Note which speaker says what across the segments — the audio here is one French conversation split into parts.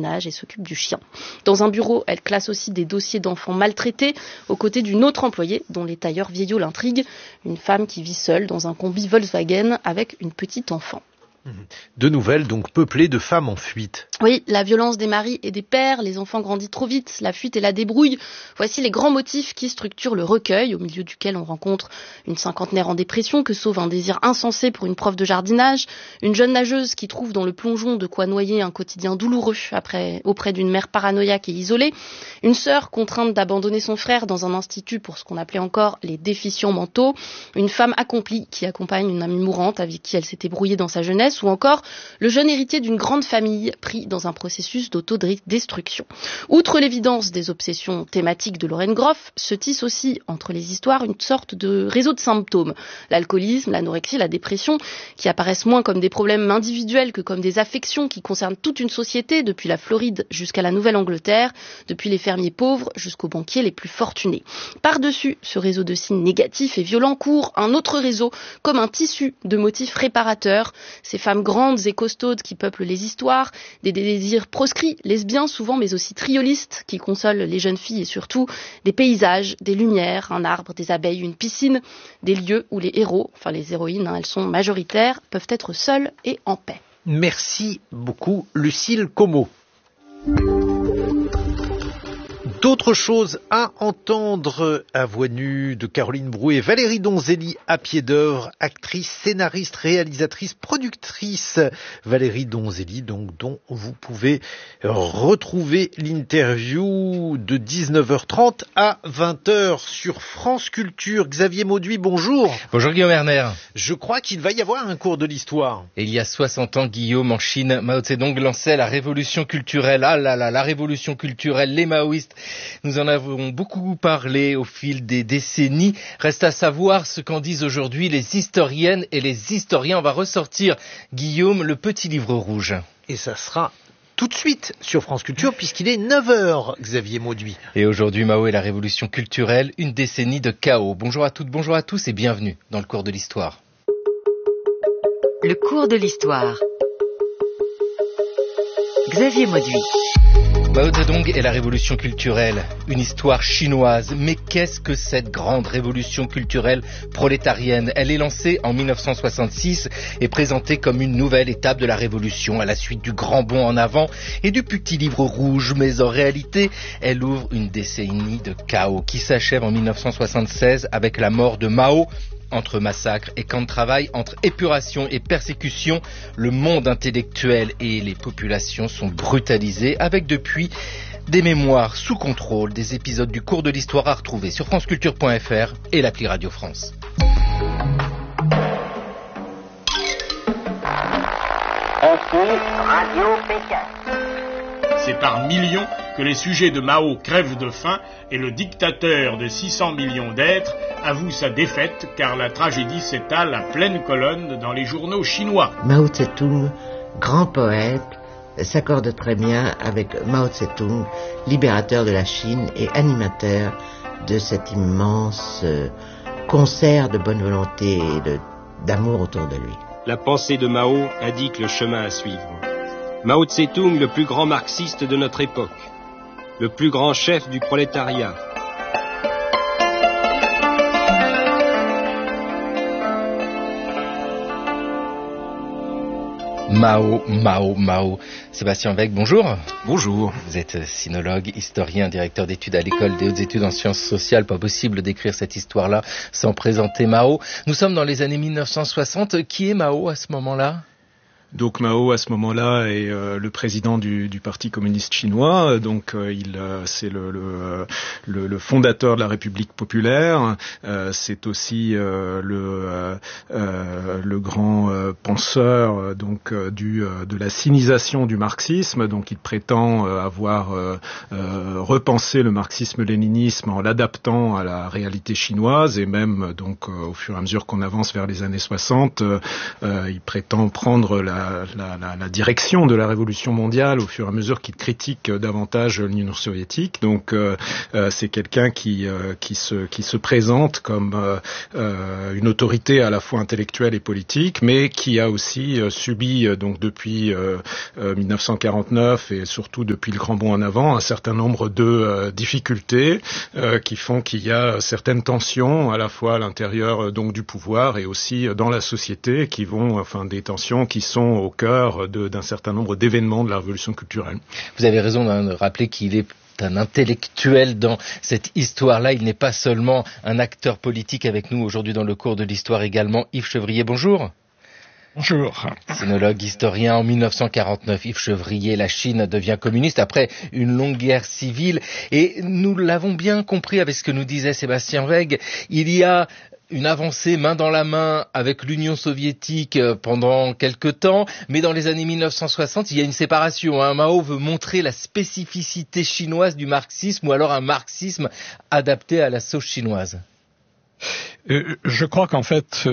Speaker 1: jardinage et s'occupe du chien. Dans un bureau, elle classe aussi des dossiers d'enfants maltraités aux côtés d'une autre employée dont les tailleurs vieillots l'intriguent, une femme qui vit seule dans un combi Volkswagen avec une petite enfant.
Speaker 2: De nouvelles donc peuplées de femmes en fuite.
Speaker 1: Oui, la violence des maris et des pères, les enfants grandissent trop vite, la fuite et la débrouille. Voici les grands motifs qui structurent le recueil, au milieu duquel on rencontre une cinquantenaire en dépression que sauve un désir insensé pour une prof de jardinage, une jeune nageuse qui trouve dans le plongeon de quoi noyer un quotidien douloureux auprès d'une mère paranoïaque et isolée, une sœur contrainte d'abandonner son frère dans un institut pour ce qu'on appelait encore les déficients mentaux, une femme accomplie qui accompagne une amie mourante avec qui elle s'était brouillée dans sa jeunesse, ou encore le jeune héritier d'une grande famille pris dans un processus d'autodestruction. Outre l'évidence des obsessions thématiques de Lauren Groff, se tisse aussi entre les histoires une sorte de réseau de symptômes. L'alcoolisme, l'anorexie, la dépression, qui apparaissent moins comme des problèmes individuels que comme des affections qui concernent toute une société, depuis la Floride jusqu'à la Nouvelle-Angleterre, depuis les fermiers pauvres jusqu'aux banquiers les plus fortunés. Par-dessus ce réseau de signes négatifs et violents court un autre réseau, comme un tissu de motifs réparateurs. Ces femmes grandes et costaudes qui peuplent les histoires, des désirs proscrits, lesbiens souvent, mais aussi triolistes, qui consolent les jeunes filles et surtout des paysages, des lumières, un arbre, des abeilles, une piscine, des lieux où les héros, enfin les héroïnes, elles sont majoritaires, peuvent être seuls et en paix.
Speaker 2: Merci beaucoup, Lucille Como. D'autres choses à entendre à voix nue de Caroline Brouet, Valérie Donzelli à pied d'œuvre, actrice, scénariste, réalisatrice, productrice. Valérie Donzelli, donc, dont vous pouvez retrouver l'interview de 19h30 à 20h sur France Culture. Xavier Mauduit, bonjour.
Speaker 3: Bonjour Guillaume Erner.
Speaker 2: Je crois qu'il va y avoir un cours de l'histoire.
Speaker 3: Et il y a 60 ans, Guillaume, en Chine, Mao Tse-tung lançait la révolution culturelle. Ah là là, la révolution culturelle, les maoïstes. Nous en avons beaucoup parlé au fil des décennies. Reste à savoir ce qu'en disent aujourd'hui les historiennes et les historiens. On va ressortir, Guillaume, le petit livre rouge.
Speaker 2: Et ça sera tout de suite sur France Culture, puisqu'il est 9h, Xavier Mauduit.
Speaker 3: Et aujourd'hui, Mao et la révolution culturelle, une décennie de chaos. Bonjour à toutes, bonjour à tous et bienvenue dans le cours de l'histoire.
Speaker 4: Le cours de l'histoire. Xavier Mauduit.
Speaker 3: Mao Zedong et la révolution culturelle, une histoire chinoise. Mais qu'est-ce que cette grande révolution culturelle prolétarienne ? Elle est lancée en 1966 et présentée comme une nouvelle étape de la révolution à la suite du grand bond en avant et du petit livre rouge. Mais en réalité, elle ouvre une décennie de chaos qui s'achève en 1976 avec la mort de Mao. Entre massacres et camps de travail, entre épuration et persécution, le monde intellectuel et les populations sont brutalisés avec depuis des mémoires sous contrôle, des épisodes du cours de l'histoire à retrouver sur franceculture.fr et l'appli Radio France.
Speaker 5: Radio Pékin.
Speaker 6: C'est par millions que les sujets de Mao crèvent de faim et le dictateur de 600 millions d'êtres avoue sa défaite car la tragédie s'étale à pleine colonne dans les journaux chinois.
Speaker 7: Mao Tse-tung, grand poète, s'accorde très bien avec Mao Tse-tung, libérateur de la Chine et animateur de cet immense concert de bonne volonté et d'amour autour de lui.
Speaker 8: La pensée de Mao indique le chemin à suivre. Mao Tse-tung, le plus grand marxiste de notre époque, le plus grand chef du prolétariat.
Speaker 3: Mao. Sébastien Weck, bonjour.
Speaker 2: Bonjour.
Speaker 3: Vous êtes sinologue, historien, directeur d'études à l'école des hautes études en sciences sociales. Pas possible d'écrire cette histoire-là sans présenter Mao. Nous sommes dans les années 1960. Qui est Mao à ce moment-là ?
Speaker 9: Donc Mao à ce moment-là est le président du Parti communiste chinois, donc c'est le fondateur de la République populaire, c'est aussi le grand penseur donc de la sinisation du marxisme, donc il prétend avoir repensé le marxisme-léninisme en l'adaptant à la réalité chinoise et même donc au fur et à mesure qu'on avance vers les années 60, il prétend prendre la la direction de la révolution mondiale au fur et à mesure qu'il critique davantage l'Union soviétique. Donc c'est quelqu'un qui se présente comme une autorité à la fois intellectuelle et politique, mais qui a aussi subi donc depuis 1949 et surtout depuis le Grand Bond en avant un certain nombre de difficultés qui font qu'il y a certaines tensions à la fois à l'intérieur donc du pouvoir et aussi dans la société qui vont des tensions qui sont au cœur d'un certain nombre d'événements de la révolution culturelle.
Speaker 3: Vous avez raison de rappeler qu'il est un intellectuel dans cette histoire-là. Il n'est pas seulement un acteur politique avec nous aujourd'hui dans le cours de l'histoire également. Yves Chevrier, bonjour.
Speaker 5: Bonjour.
Speaker 3: Sinologue, historien, en 1949, Yves Chevrier, la Chine devient communiste après une longue guerre civile. Et nous l'avons bien compris avec ce que nous disait Sébastien Weg. Il y a une avancée main dans la main avec l'Union soviétique pendant quelque temps, mais dans les années 1960, il y a une séparation. Mao veut montrer la spécificité chinoise du marxisme ou alors un marxisme adapté à la sauce chinoise.
Speaker 5: Je crois qu'en fait,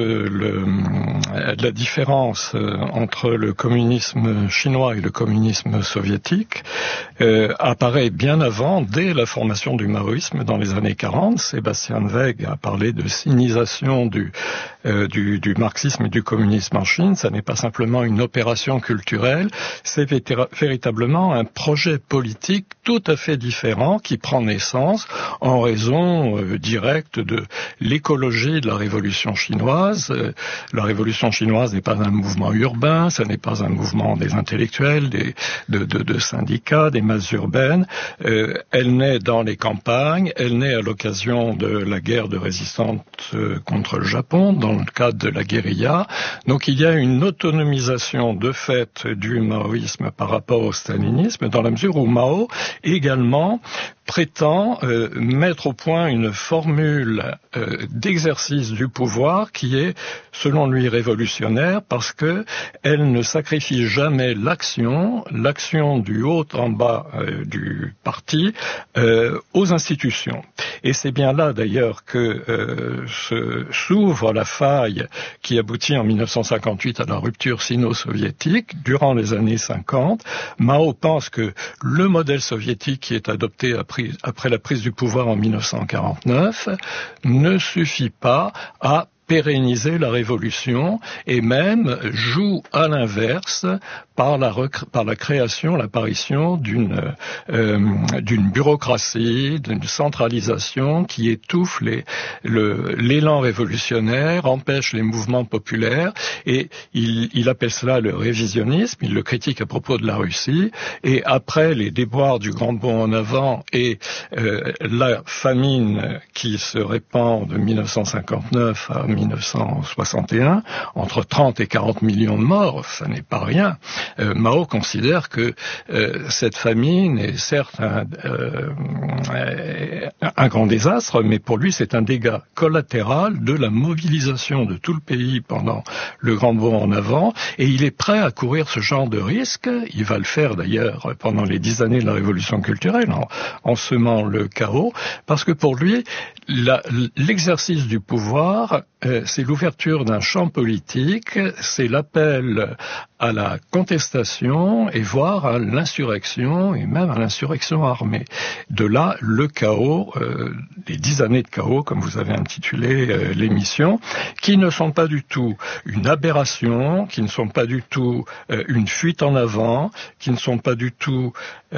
Speaker 5: la différence entre le communisme chinois et le communisme soviétique apparaît bien avant, dès la formation du maoïsme dans les années 40. Sébastien Weg a parlé de sinisation du marxisme et du communisme en Chine. Ça n'est pas simplement une opération culturelle, c'est véritablement un projet politique tout à fait différent qui prend naissance en raison directe de l'écologie de la révolution chinoise. La révolution chinoise n'est pas un mouvement urbain, ce n'est pas un mouvement des intellectuels, de syndicats, des masses urbaines. Elle naît dans les campagnes, elle naît à l'occasion de la guerre de résistance contre le Japon, dans le cadre de la guérilla. Donc il y a une autonomisation de fait du maoïsme par rapport au stalinisme, dans la mesure où Mao également prétend mettre au point une formule d'exercice du pouvoir qui est, selon lui, révolutionnaire parce que elle ne sacrifie jamais l'action du haut en bas du parti aux institutions. Et c'est bien là d'ailleurs que s'ouvre la faille qui aboutit en 1958 à la rupture sino-soviétique. Durant les années 50, Mao pense que le modèle soviétique qui est adopté après la prise du pouvoir en 1949 ne suffit pas à pérenniser la révolution et même joue à l'inverse par la création, l'apparition d'une bureaucratie, d'une centralisation qui étouffe l'élan révolutionnaire, empêche les mouvements populaires et il appelle cela le révisionnisme, il le critique à propos de la Russie et après les déboires du Grand Bond en avant et la famine qui se répand de 1959 à 1961, entre 30 et 40 millions de morts, ça n'est pas rien. Mao considère que cette famine est certes un grand désastre, mais pour lui c'est un dégât collatéral de la mobilisation de tout le pays pendant le Grand Bond en avant, et il est prêt à courir ce genre de risque. Il va le faire d'ailleurs pendant les 10 années de la révolution culturelle, en semant le chaos, parce que pour lui, l'exercice du pouvoir, c'est l'ouverture d'un champ politique, c'est l'appel à la contestation et voire à l'insurrection et même à l'insurrection armée. De là, le chaos, les 10 années de chaos, comme vous avez intitulé l'émission, qui ne sont pas du tout une aberration, qui ne sont pas du tout une fuite en avant, qui ne sont pas du tout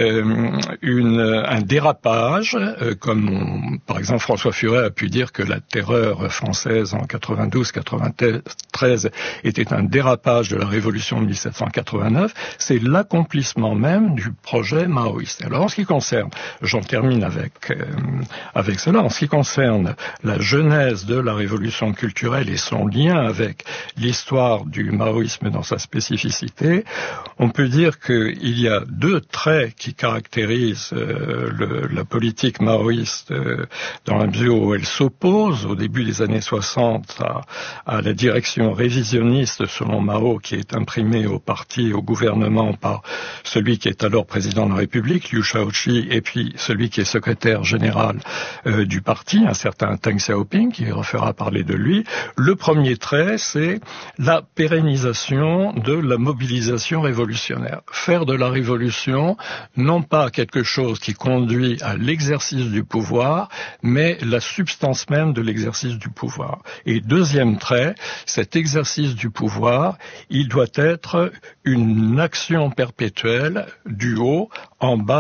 Speaker 5: un dérapage, comme par exemple François Furet a pu dire que la terreur française en 92-93 était un dérapage de la révolution de 1789, c'est l'accomplissement même du projet maoïste. Alors en ce qui concerne, j'en termine avec cela, en ce qui concerne la genèse de la révolution culturelle et son lien avec l'histoire du maoïsme dans sa spécificité, on peut dire qu'il y a 2 traits qui caractérisent la politique maoïste dans la mesure où elle s'oppose au début des années 60 à la direction révisionniste selon Mao qui est imprimée nommé au parti et au gouvernement par celui qui est alors président de la République, Liu Shaoqi, et puis celui qui est secrétaire général du parti, un certain Deng Xiaoping, qui refera parler de lui. Le premier trait, c'est la pérennisation de la mobilisation révolutionnaire. Faire de la révolution, non pas quelque chose qui conduit à l'exercice du pouvoir, mais la substance même de l'exercice du pouvoir. Et deuxième trait, cet exercice du pouvoir, il doit être une action perpétuelle du haut en bas